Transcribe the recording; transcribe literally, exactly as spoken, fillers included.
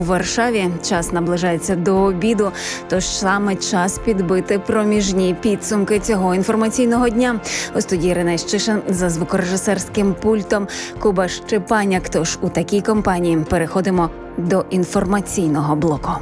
У Варшаві час наближається до обіду, тож саме час підбити проміжні підсумки цього інформаційного дня. У студії Ірина Щишин, за звукорежисерським пультом Куба Щепаняк. Тож у такій компанії переходимо до інформаційного блоку.